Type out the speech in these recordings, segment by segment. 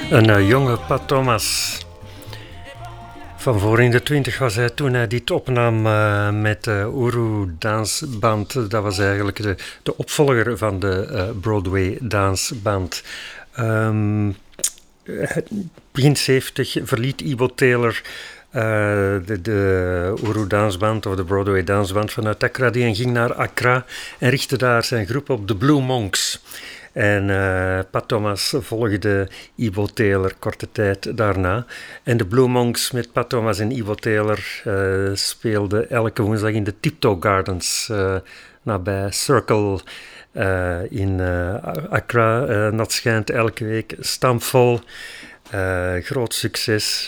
Een jonge Pat Thomas. Van voor in de 20 was hij toen hij dit opnam met de Uru Dansband. Dat was eigenlijk de opvolger van de Broadway Dansband. Begin 70 verliet Ivo Taylor de Uru Dansband of de Broadway Dansband vanuit Accra. Die ging naar Accra en richtte daar zijn groep op, de Blue Monks. En Pat Thomas volgde Ivo Taylor korte tijd daarna. En de Blue Monks met Pat Thomas en Ivo Taylor speelden elke woensdag in de Tiptoe Gardens nabij Circle in Accra. Dat schijnt elke week stampvol. Groot succes.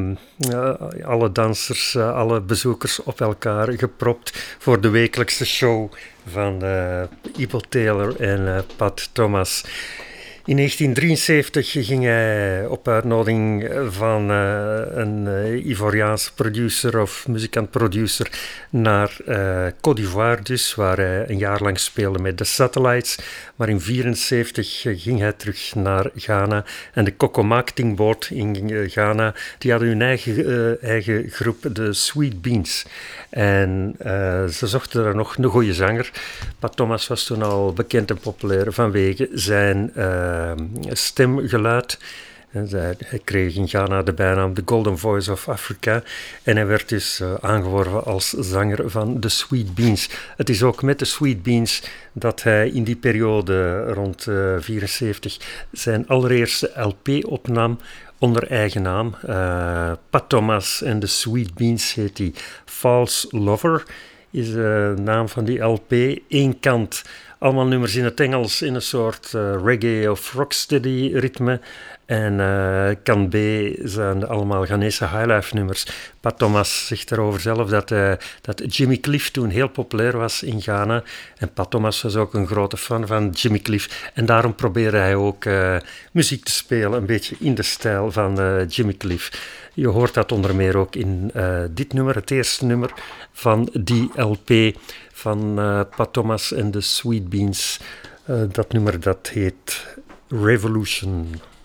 Alle dansers, alle bezoekers op elkaar gepropt voor de wekelijkse show van Ivo Taylor en Pat Thomas. In 1973 ging hij op uitnodiging van een Ivoriaanse producer of muzikant-producer naar Côte d'Ivoire dus, waar hij een jaar lang speelde met de Satellites. Maar in 1974 ging hij terug naar Ghana en de Coco Marketing Board in Ghana, die hadden hun eigen groep, de Sweet Beans. En ze zochten er nog een goede zanger. Pat Thomas was toen al bekend en populair vanwege zijn stemgeluid. Hij kreeg in Ghana de bijnaam The Golden Voice of Africa en hij werd dus aangeworven als zanger van de Sweet Beans. Het is ook met de Sweet Beans dat hij in die periode rond 74 zijn allereerste LP opnam onder eigen naam. Pat Thomas en de Sweet Beans heet die. False Lover is de naam van die LP. Eén kant, allemaal nummers in het Engels in een soort reggae of rocksteady ritme. En kant B zijn allemaal Ghanese highlife nummers. Pat Thomas zegt erover zelf dat Jimmy Cliff toen heel populair was in Ghana. En Pat Thomas was ook een grote fan van Jimmy Cliff. En daarom probeerde hij ook muziek te spelen, een beetje in de stijl van Jimmy Cliff. Je hoort dat onder meer ook in dit nummer, het eerste nummer van die LP van Pat Thomas en de Sweet Beans. Dat nummer dat heet Revolution.